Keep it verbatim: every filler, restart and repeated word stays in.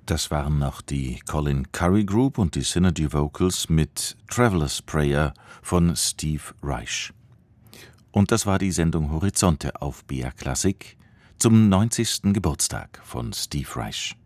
Das waren noch die Colin Currie Group und die Synergy Vocals mit Traveler's Prayer von Steve Reich. Und das war die Sendung Horizonte auf B R Klassik zum neunzigsten Geburtstag von Steve Reich.